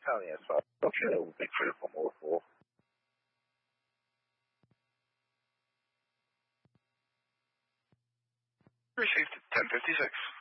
County S5. Okay, big clear for 104. Received 1056.